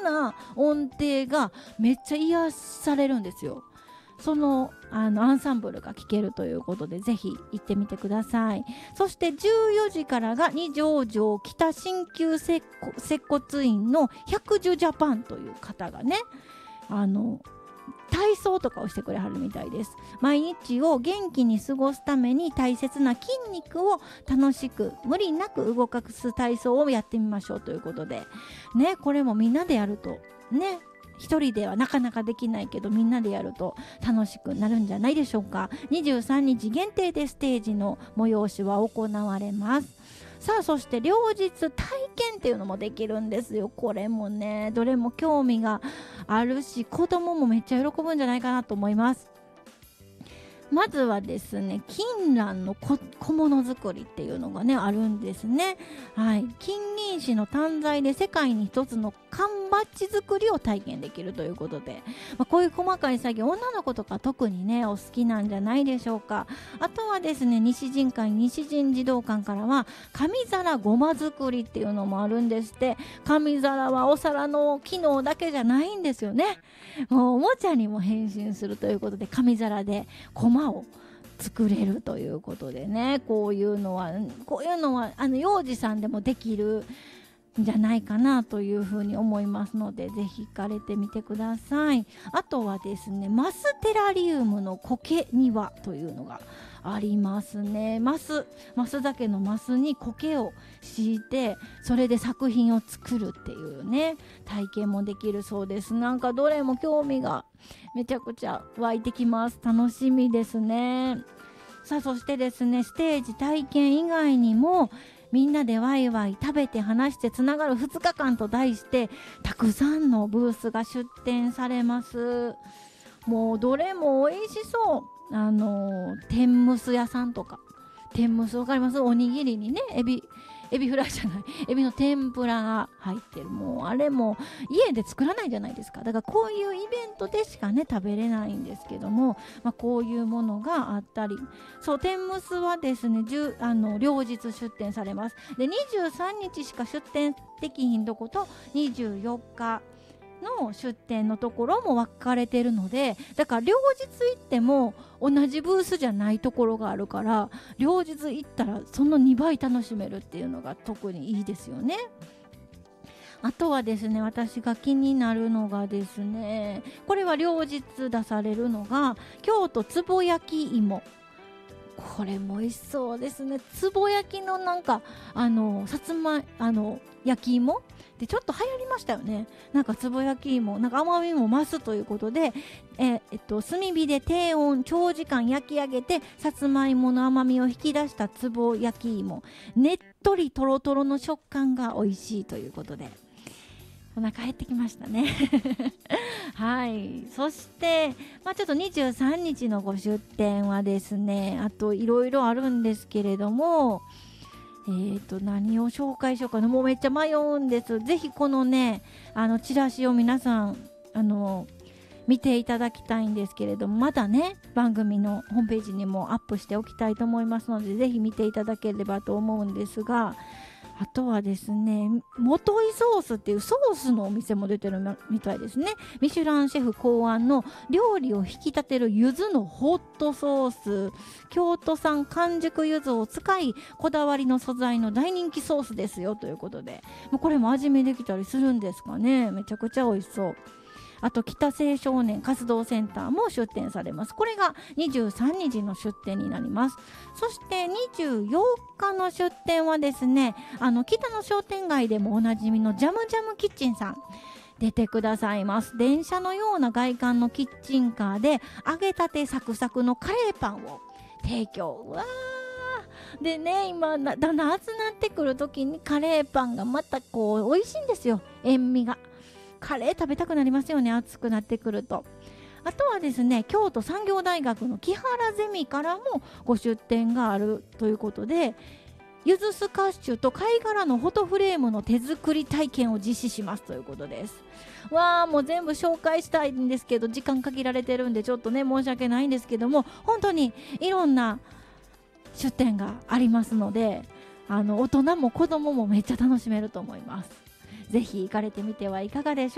な音程がめっちゃ癒されるんですよ。そのアンサンブルが聴けるということで、ぜひ行ってみてください。そして14時からが二条城北鍼灸接骨院の百寿ジャパンという方がね、体操とかをしてくれはるみたいです。毎日を元気に過ごすために大切な筋肉を楽しく無理なく動かす体操をやってみましょうということでね、これもみんなでやるとね、一人ではなかなかできないけどみんなでやると楽しくなるんじゃないでしょうか。23日限定でステージの催しは行われます。さあ、そして両日体験っていうのもできるんですよ。これもね、どれも興味があるし、子供もめっちゃ喜ぶんじゃないかなと思います。まずはですね、金蘭の小物作りっていうのがねあるんですね。はい、金銀糸の短材で世界に一つの缶バッジ作りを体験できるということで、こういう細かい作業、女の子とか特にねお好きなんじゃないでしょうか。あとはですね、西陣児童館からは紙皿ごま作りっていうのもあるんですって。紙皿はお皿の機能だけじゃないんですよね。もうおもちゃにも変身するということで、紙皿でごまを作れるということでね、こういうのは幼児さんでもできるんじゃないかなというふうに思いますので、ぜひ行かれてみてください。あとはですね、マステラリウムの苔庭というのがありますね。マスだけのマスに苔を敷いて、それで作品を作るっていうね体験もできるそうです。なんかどれも興味がめちゃくちゃ湧いてきます。楽しみですね。さあ、そしてですね、ステージ体験以外にもみんなでワイワイ食べて話してつながる2日間と題して、たくさんのブースが出展されます。もうどれも美味しそう。天むす屋さんとか、天むすわかります？おにぎりにねエビフライじゃない、エビの天ぷらが入ってる。もうあれも家で作らないじゃないですか。だからこういうイベントでしかね食べれないんですけども、こういうものがあったり、そう、天むすはですね両日出店されます。で23日しか出店できひんとこと24日の出店のところも分かれてるので、だから両日行っても同じブースじゃないところがあるから、両日行ったらその2倍楽しめるっていうのが特にいいですよね。あとはですね、私が気になるのがですね、これは両日出されるのが京都つぼ焼き芋。これも美味しそうですね。つぼ焼きのなんかさつま焼き芋でちょっと流行りましたよね。なんかつぼ焼き芋、なんか甘みも増すということで、炭火で低温長時間焼き上げてさつまいもの甘みを引き出したつぼ焼き芋、ねっとりとろとろの食感が美味しいということで、お腹減ってきましたねはい。そして、ちょっと23日のご出店はですね、あといろいろあるんですけれども、何を紹介しようかな、もうめっちゃ迷うんです。ぜひこのねチラシを皆さん見ていただきたいんですけれども、まだね番組のホームページにもアップしておきたいと思いますので、ぜひ見ていただければと思うんですが、あとはですね、元井ソースっていうソースのお店も出てるみたいですね。ミシュランシェフ考案の料理を引き立てる柚子のホットソース、京都産完熟柚子を使いこだわりの素材の大人気ソースですよということで、もうこれも味見できたりするんですかね。めちゃくちゃ美味しそう。あと北青少年活動センターも出展されます。これが23日の出展になります。そして24日の出展はですね、北の商店街でもおなじみのジャムジャムキッチンさん出てくださいます。電車のような外観のキッチンカーで揚げたてサクサクのカレーパンを提供。うわーでね、今だんだん暑なってくる時にカレーパンがまたこう美味しいんですよ。塩味が、カレー食べたくなりますよね、暑くなってくると。あとはですね、京都産業大学の木原ゼミからもご出展があるということで、ゆずスカッシュと貝殻のフォトフレームの手作り体験を実施しますということです。わー、もう全部紹介したいんですけど時間限られてるんでちょっとね申し訳ないんですけども、本当にいろんな出展がありますので、大人も子供もめっちゃ楽しめると思います。ぜひ行かれてみてはいかがでしょうか。